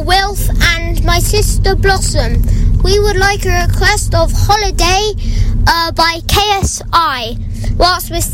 Wilf and my sister Blossom. We would like a request of Holiday by KSI. Whilst we're